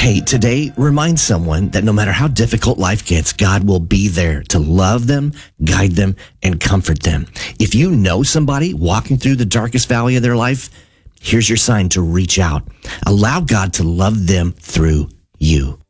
Hey, today, remind someone that no matter how difficult life gets, God will be there to love them, guide them, and comfort them. If you know somebody walking through the darkest valley of their life, here's your sign to reach out. Allow God to love them through you.